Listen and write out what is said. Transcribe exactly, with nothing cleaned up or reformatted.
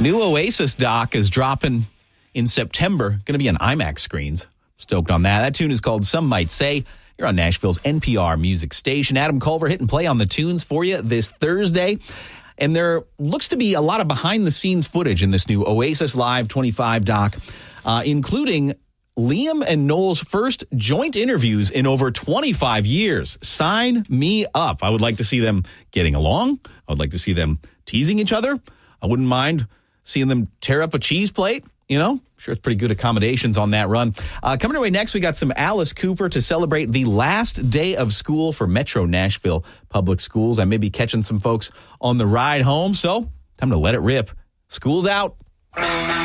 New Oasis doc is dropping in September. Going to be on IMAX screens. Stoked on that. That tune is called Some Might Say. You're on Nashville's N P R music station. Adam Culver hitting play on the tunes for you this Thursday. And there looks to be a lot of behind-the-scenes footage in this new Oasis Live twenty-five doc, uh, including Liam and Noel's first joint interviews in over twenty-five years. Sign me up. I would like to see them getting along. I would like to see them teasing each other. I wouldn't mind seeing them tear up a cheese plate. You know, I'm sure it's pretty good accommodations on that run. Uh, coming our way next, we got some Alice Cooper to celebrate the last day of school for Metro Nashville Public Schools. I may be catching some folks on the ride home, so time to let it rip. School's out.